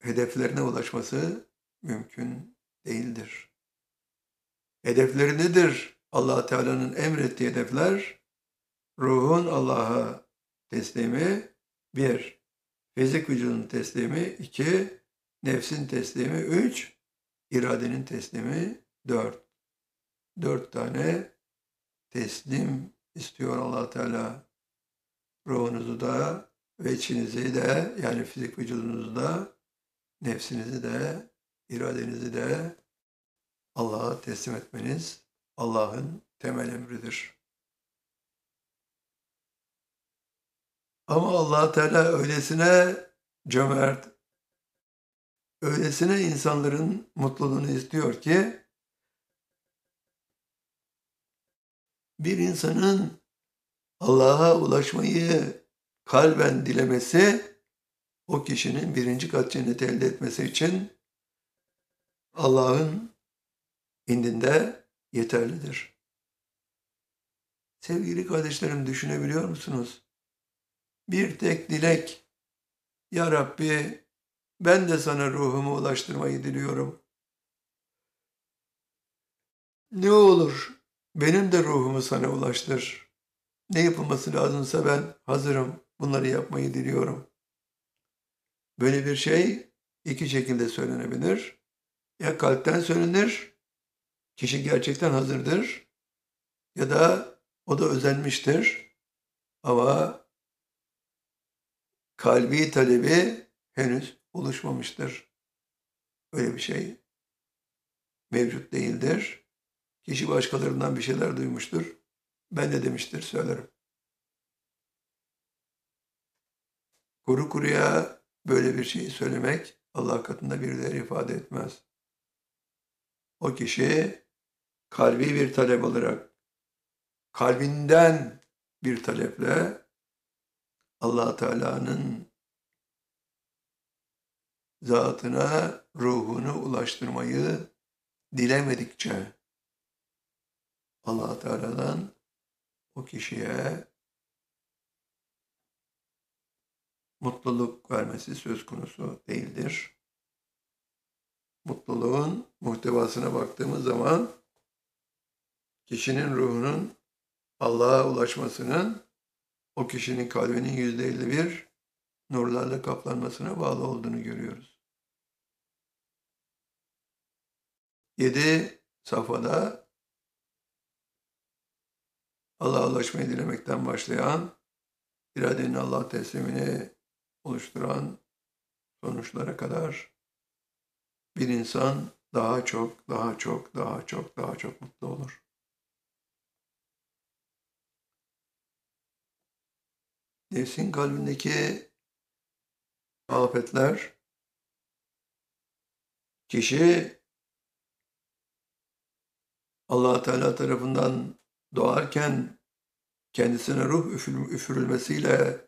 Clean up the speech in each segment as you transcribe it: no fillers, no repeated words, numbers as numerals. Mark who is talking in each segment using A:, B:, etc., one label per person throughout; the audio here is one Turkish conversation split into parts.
A: hedeflerine ulaşması mümkün değildir. Hedefleri nedir? Allah Teala'nın emrettiği hedefler, ruhun Allah'a teslimi, 1. Fizik vücudun teslimi, 2. Nefsin teslimi, 3. iradenin teslimi, 4. 4 tane teslim istiyor Allah Teala. Ruhunuzu da ve içinizi de, yani fizik vücudunuzu da, nefsinizi de, iradenizi de Allah'a teslim etmeniz Allah'ın temel emridir. Ama Allah Teala öylesine cömert, öylesine insanların mutluluğunu istiyor ki, bir insanın Allah'a ulaşmayı kalben dilemesi, o kişinin 1. kat cenneti elde etmesi için Allah'ın indinde yeterlidir. Sevgili kardeşlerim, düşünebiliyor musunuz? Bir tek dilek, Ya Rabbi, ben de sana ruhumu ulaştırmayı diliyorum. Ne olur benim de ruhumu sana ulaştır. Ne yapılması lazımsa ben hazırım. Bunları yapmayı diliyorum. Böyle bir şey 2 şekilde söylenebilir. Ya kalpten söylenir, kişi gerçekten hazırdır, ya da o da özenmiştir ama kalbi talebi henüz oluşmamıştır. Öyle bir şey mevcut değildir. Kişi başkalarından bir şeyler duymuştur. Ben de demiştir, söylerim. Kuru kuruya böyle bir şeyi söylemek Allah katında bir değer ifade etmez. O kişi kalbi bir talep olarak, kalbinden bir taleple Allah Teala'nın zatına ruhunu ulaştırmayı dilemedikçe Allah Teala'dan o kişiye mutluluk vermesi söz konusu değildir. Mutluluğun muhtevasına baktığımız zaman kişinin ruhunun Allah'a ulaşmasının o kişinin kalbinin %51 nurlarla kaplanmasına bağlı olduğunu görüyoruz. 7 safhada Allah'a ulaşmayı dilemekten başlayan, iradenin Allah teslimini oluşturan sonuçlara kadar bir insan daha çok mutlu olur. Nefsin kalbindeki afetler, kişi Allah Teala tarafından doğarken kendisine ruh üfürülmesiyle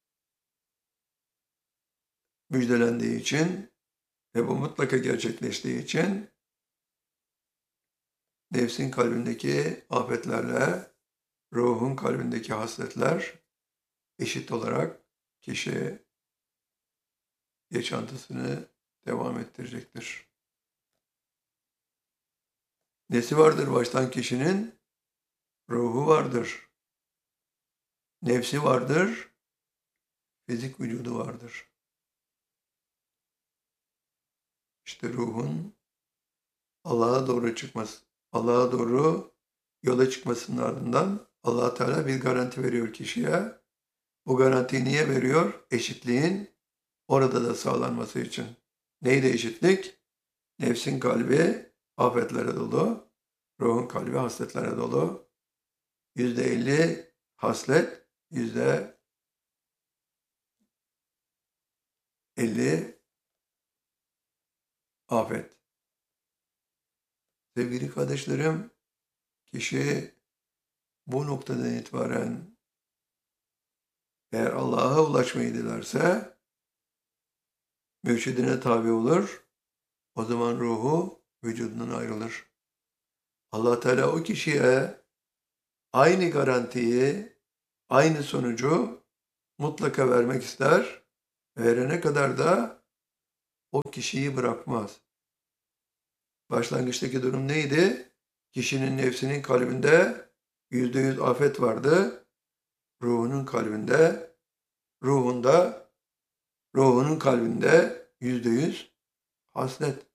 A: müjdelendiği için ve bu mutlaka gerçekleştiği için nefsin kalbindeki afetlerle ruhun kalbindeki hasletler eşit olarak kişi yaşantısını devam ettirecektir. Nesi vardır baştan kişinin? Ruhu vardır. Nefsi vardır. Fizik vücudu vardır. İşte ruhun Allah'a doğru çıkması, Allah'a doğru yola çıkmasının ardından Allah Teala bir garanti veriyor kişiye. Bu garantiyi niye veriyor? Eşitliğin orada da sağlanması için. Neydi eşitlik? Nefsin kalbi afetlere dolu, ruhun kalbi hasletlere dolu. %50 haslet, %50 afet. Sevgili kardeşlerim, kişi bu noktadan itibaren eğer Allah'a ulaşmayı dilerse mürşidine tabi olur. O zaman ruhu vücudundan ayrılır. Allah Teala o kişiye aynı garantiyi, aynı sonucu mutlaka vermek ister. Verene kadar da o kişiyi bırakmaz. Başlangıçtaki durum neydi? Kişinin nefsinin kalbinde %100 afet vardı. Ruhunun kalbinde, ruhunun kalbinde %100 haslet.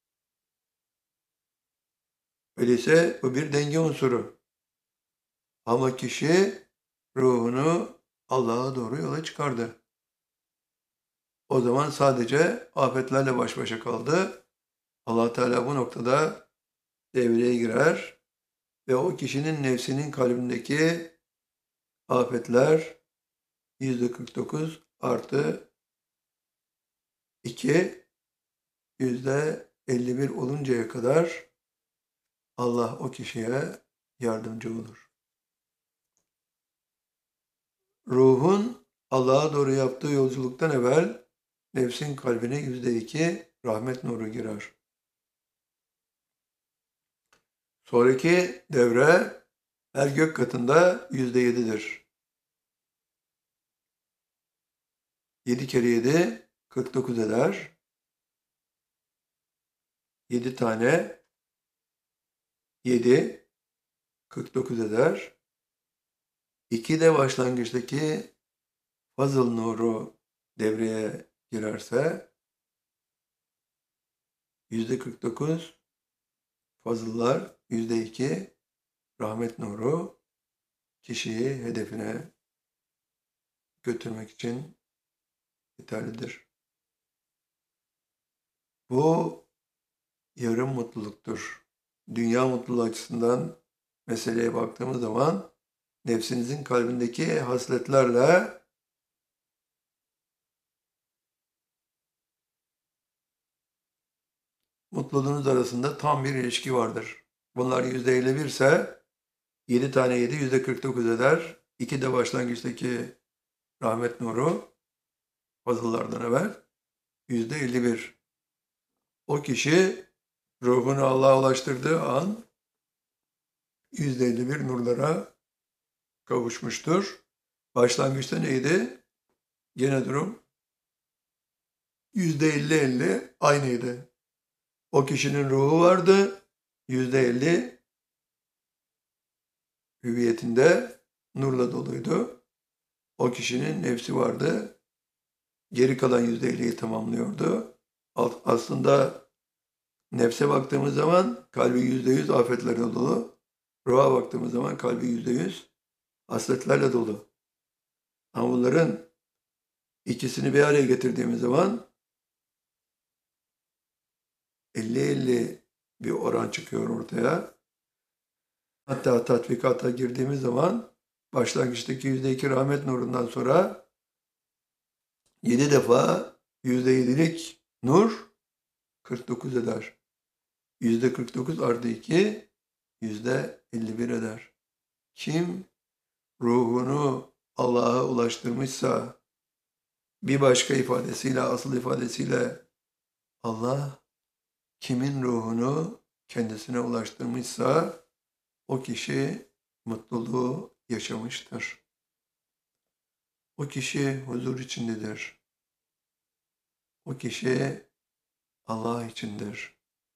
A: Öyleyse bu bir denge unsuru. Ama kişi ruhunu Allah'a doğru yola çıkardı. O zaman sadece afetlerle baş başa kaldı. Allah Teala bu noktada devreye girer ve o kişinin nefsinin kalbindeki afetler %49 artı 2 %51 oluncaya kadar Allah o kişiye yardımcı olur. Ruhun Allah'a doğru yaptığı yolculuktan evvel nefsin kalbine %2 rahmet nuru girer. Sonraki devre her gök katında %7'dir. 7 kere 7 49 eder. 7 tane 7 49 eder. 2 de başlangıçtaki fazıl nuru devreye girerse %49 fazıllar, %2 rahmet nuru kişiyi hedefine götürmek için yeterlidir. Bu yarım mutluluktur. Dünya mutluluğu açısından meseleye baktığımız zaman nefsinizin kalbindeki hasletlerle mutluluğunuz arasında tam bir ilişki vardır. Bunlar %51 ise 7 tane 7 %49 eder. 2 de başlangıçtaki rahmet nuru fazıllardan evvel %51. O kişi ruhunu Allah'a ulaştırdığı an %51 nurlara kavuşmuştur. Başlangıçta neydi? Gene durum %50-50 aynıydı. O kişinin ruhu vardı. %50 hüviyetinde nurla doluydu. O kişinin nefsi vardı. Geri kalan %50'yi tamamlıyordu. Aslında nefse baktığımız zaman kalbi %100 afetlerle dolu. Ruha baktığımız zaman kalbi %100 hasletlerle dolu. Ama bunların ikisini bir araya getirdiğimiz zaman 50-50 bir oran çıkıyor ortaya. Hatta tatbikata girdiğimiz zaman başlangıçtaki %2 rahmet nurundan sonra 7 defa %7'lik nur 49 eder. %49 artı 2 %51 eder. Kim ruhunu Allah'a ulaştırmışsa bir başka ifadesiyle, asıl ifadesiyle Allah kimin ruhunu kendisine ulaştırmışsa o kişi mutluluğu yaşamıştır. O kişi huzur içindedir. O kişi Allah içindir.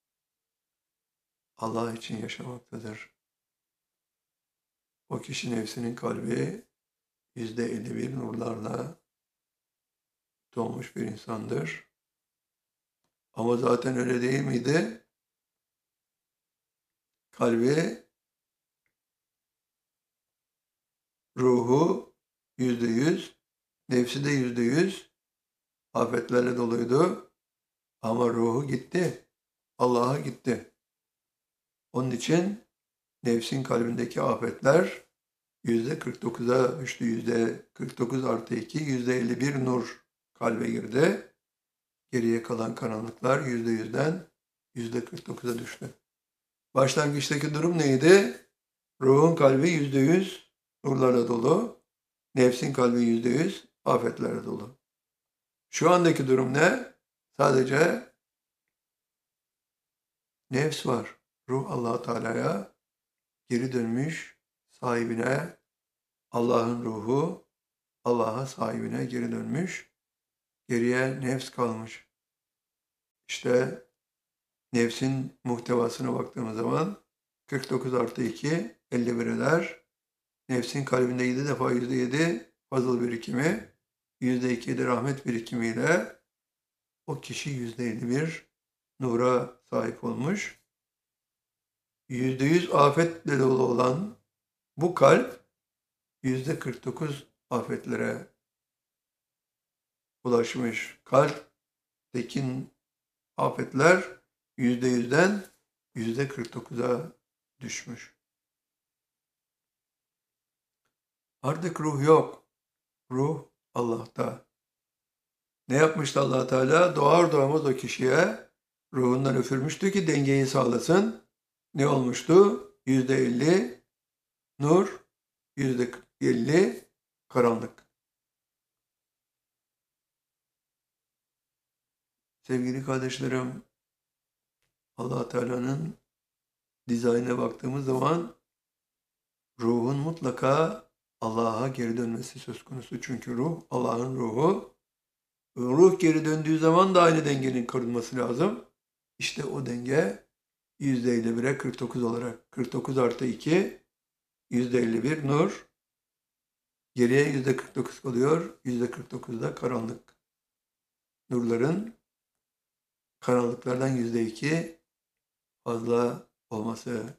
A: Allah için yaşamaktadır. O kişi nefsinin kalbi %51 nurlarla dolmuş bir insandır. Ama zaten öyle değil miydi? Kalbi, ruhu %100, nefsi de %100 afetlerle doluydu. Ama ruhu gitti. Allah'a gitti. Onun için nefsin kalbindeki afetler %49'a düştü. %49 artı 2, %51 nur kalbe girdi. Geriye kalan karanlıklar %100'den %49'a düştü. Başlangıçtaki durum neydi? Ruhun kalbi %100 nurlarla dolu. Nefsin kalbi %100 afetlerle dolu. Şu andaki durum ne? Sadece nefs var. Ruh Allah Teala'ya geri dönmüş, sahibine, Allah'ın ruhu Allah'a sahibine geri dönmüş. Geriye nefs kalmış. İşte nefsin muhtevasına baktığımız zaman 49 artı 2, 51 eder. Nefsin kalbinde 7 defa %7 fazıl birikimi, %2 de rahmet birikimiyle o kişi %51 nura sahip olmuş. %100 afetle dolu olan bu kalp %49 afetlere ulaşmış. Kalpteki afetler %100'den %49'a düşmüş. Artık ruh yok. Ruh Allah'ta. Ne yapmıştı Allah Teala? Doğar doğmaz o kişiye ruhundan üfürmüştü ki dengeyi sağlasın. Ne olmuştu? %50 nur, %50 karanlık. Sevgili kardeşlerim, Allah Teala'nın dizaynına baktığımız zaman ruhun mutlaka Allah'a geri dönmesi söz konusu. Çünkü ruh Allah'ın ruhu. Ruh geri döndüğü zaman da aynı dengenin korunması lazım. İşte o denge %51'e 49 olarak 49 artı 2 %51 nur, geriye %49 kalıyor. %49'da karanlık. Nurların karanlıklardan %2 fazla olması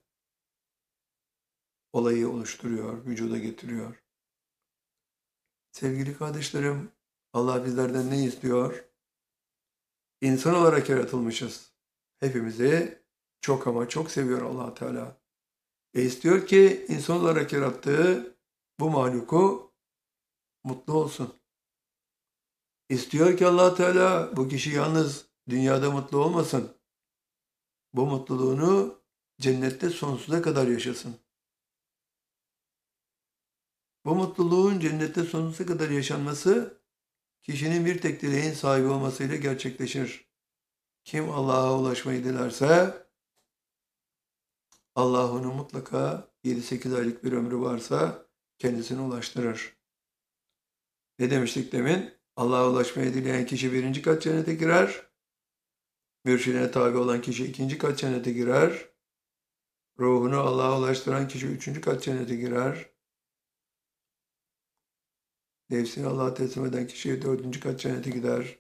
A: olayı oluşturuyor, vücuda getiriyor. Sevgili kardeşlerim, Allah bizlerden ne istiyor? İnsan olarak yaratılmışız. Hepimizi çok ama çok seviyor Allah Teala. İstiyor ki insan olarak yarattığı bu mahluku mutlu olsun. İstiyor ki Allah Teala bu kişi yalnız dünyada mutlu olmasın. Bu mutluluğunu cennette sonsuza kadar yaşasın. Bu mutluluğun cennette sonsuza kadar yaşanması kişinin bir tek dileğin sahibi olmasıyla gerçekleşir. Kim Allah'a ulaşmayı dilerse Allah onu mutlaka 7-8 aylık bir ömrü varsa kendisine ulaştırır. Ne demiştik demin? Allah'a ulaşmayı dileyen kişi 1. kat cennete girer. Mürşidine tabi olan kişi 2. kat cennete girer. Ruhunu Allah'a ulaştıran kişi 3. kat cennete girer. Nefsini Allah'a teslim eden kişi 4. kat cennete gider.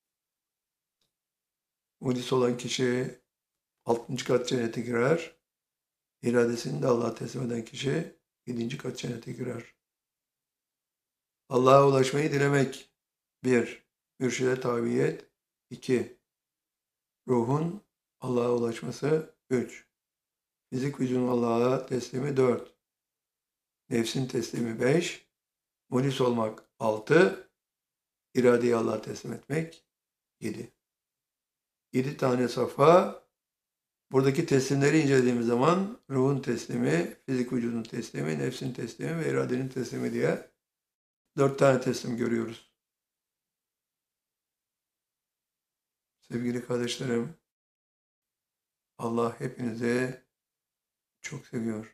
A: Mulis olan kişi 6. kat cennete girer. İradesini de Allah'a teslim eden kişi 7. kat cennete girer. Allah'a ulaşmayı dilemek 1. Mürşide tabiyet 2. Ruhun Allah'a ulaşması 3. Fizik vücudun Allah'a teslimi 4. Nefsin teslimi 5. Mulis olmak 6. İradeyi Allah'a teslim etmek 7. 7 tane safa. Buradaki teslimleri incelediğimiz zaman ruhun teslimi, fizik vücudun teslimi, nefsin teslimi ve iradenin teslimi diye 4 tane teslim görüyoruz. Sevgili kardeşlerim, Allah hepinizi çok seviyor.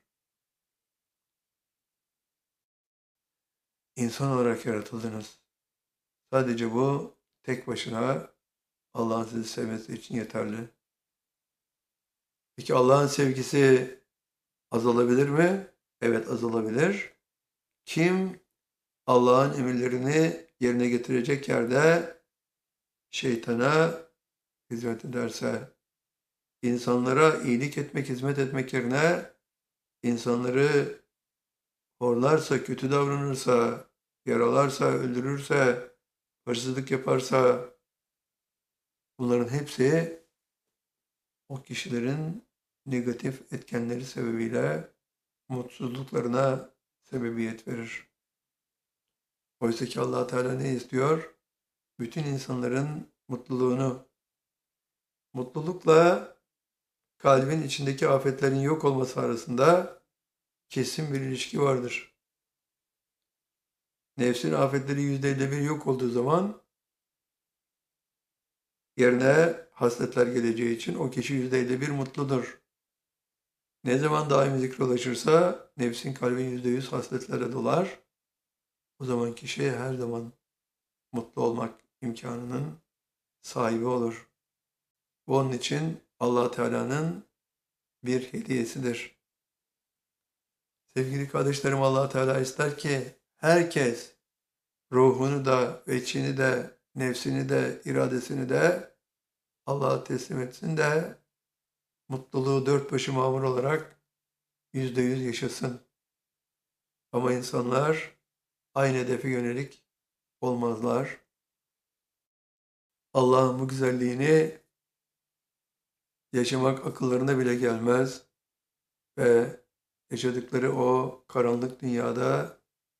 A: İnsan olarak yaratıldınız. Sadece bu tek başına Allah'ın sizi sevmesi için yeterli. Peki Allah'ın sevgisi azalabilir mi? Evet, azalabilir. Kim Allah'ın emirlerini yerine getirecek yerde şeytana hizmet ederse, insanlara iyilik etmek, hizmet etmek yerine insanları horlarsa, kötü davranırsa, yaralarsa, öldürürse, hırsızlık yaparsa, bunların hepsi o kişilerin negatif etkenleri sebebiyle mutsuzluklarına sebebiyet verir. Oysa ki Allah Teala ne istiyor? Bütün insanların mutluluğunu, mutlulukla kalbin içindeki afetlerin yok olması arasında kesin bir ilişki vardır. Nefsin afetleri %51 yok olduğu zaman yerine hasletler geleceği için o kişi %51 mutludur. Ne zaman daimi zikre ulaşırsa nefsin kalbin %100 hasletlere dolar. O zaman kişi her zaman mutlu olmak imkanının sahibi olur. Bu onun için Allah Teala'nın bir hediyesidir. Sevgili kardeşlerim, Allah Teala ister ki herkes ruhunu da, içini de, nefsini de, iradesini de Allah'a teslim etsin de mutluluğu dört başı mamur olarak %100 yaşasın. Ama insanlar aynı hedefe yönelik olmazlar. Allah'ın bu güzelliğini yaşamak akıllarına bile gelmez ve yaşadıkları o karanlık dünyada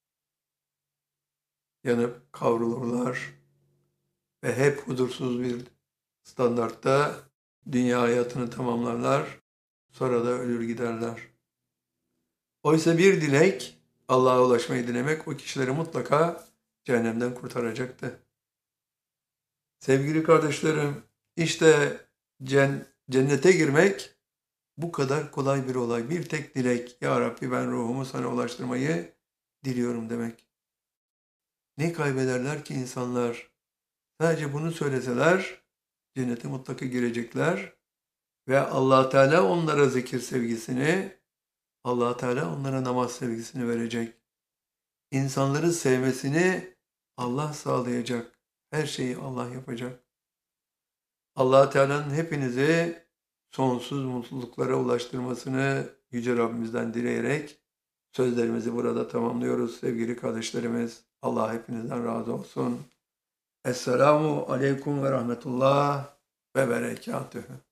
A: yanıp kavrulurlar ve hep huzursuz bir standartta dünya hayatını tamamlarlar, sonra da ölür giderler. Oysa bir dilek, Allah'a ulaşmayı dilemek o kişileri mutlaka cehennemden kurtaracaktı. Sevgili kardeşlerim, işte cennete girmek bu kadar kolay bir olay. Bir tek dilek, Ya Rabbi ben ruhumu sana ulaştırmayı diliyorum demek. Ne kaybederler ki insanlar? Sadece bunu söyleseler cennete mutlaka girecekler ve Allah Teala onlara zikir sevgisini, Allah Teala onlara namaz sevgisini verecek. İnsanları sevmesini Allah sağlayacak. Her şeyi Allah yapacak. Allah Teala'nın hepinizi sonsuz mutluluklara ulaştırmasını Yüce Rabbimizden dileyerek sözlerimizi burada tamamlıyoruz sevgili kardeşlerimiz. Allah hepinizden razı olsun. Esselamu Aleyküm ve Rahmetullah ve Berekatühü.